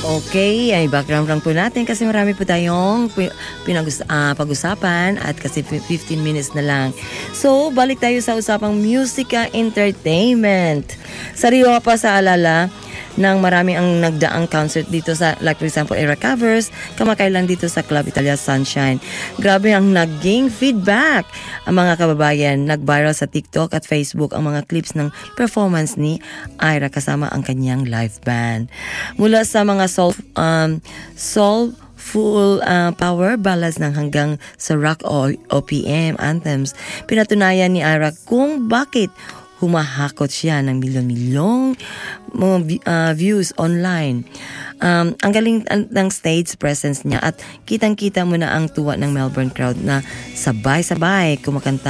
Okay, ay background lang po natin kasi marami po tayong pag-usapan at kasi 15 minutes na lang. So, balik tayo sa usapang musika entertainment. Sariwa pa sa alala ng marami ang nagdaang concert dito sa, like for example, Era Covers, kamakailan dito sa Club Italia Sunshine. Grabe ang naging feedback. Ang mga kababayan, nag-viral sa TikTok at Facebook ang mga clips ng performance ni Ira kasama ang kanyang live band. Mula sa mga soulful power ballads ng hanggang sa rock o OPM anthems, pinatunayan ni Ira kung bakit humahakot siya ng milyon-milyong views online. Ang galing ng stage presence niya at kitang-kita mo na ang tuwa ng Melbourne crowd na sabay-sabay kumakanta